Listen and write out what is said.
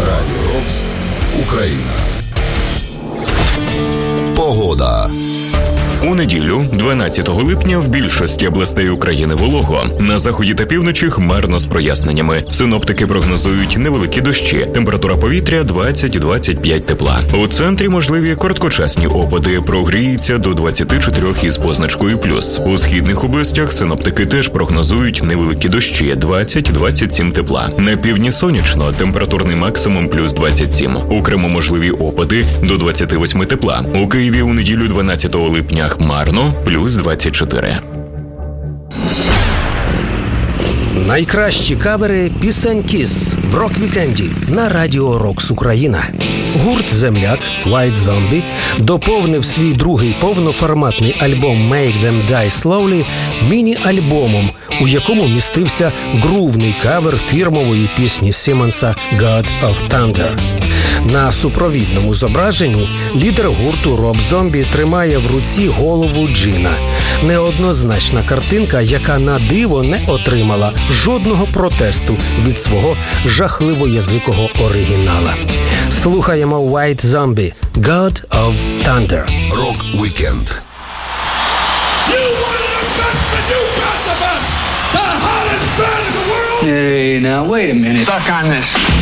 Радіо Рокс Україна. Погода. У неділю, 12 липня, в більшості областей України волого. На заході та півночі хмарно з проясненнями. Синоптики прогнозують невеликі дощі. Температура повітря 20-25 тепла. У центрі можливі короткочасні опади. Прогріється до 24 із позначкою плюс. У східних областях синоптики теж прогнозують невеликі дощі 20-27 тепла. На півдні сонячно, температурний максимум плюс 27. У Криму можливі опади до 28 тепла. У Києві у неділю 12 липня хмарно, плюс 24. Найкращі кавери пісень Kiss в рок-вікенді на Радіо Рокс Україна. Гурт «Земляк» White Zombie доповнив свій другий повноформатний альбом «Make Them Die Slowly» міні-альбомом, у якому містився грувний кавер фірмової пісні Сімонса «God of Thunder». На супровідному зображенні лідер гурту Роб Зомбі тримає в руці голову джина. Неоднозначна картинка, яка на диво не отримала жодного протесту від свого жахливоязикого оригінала. Слухаємо White Zombie «God of Thunder». Рок-вікенд. Hey, now wait a minute. Stuck on this.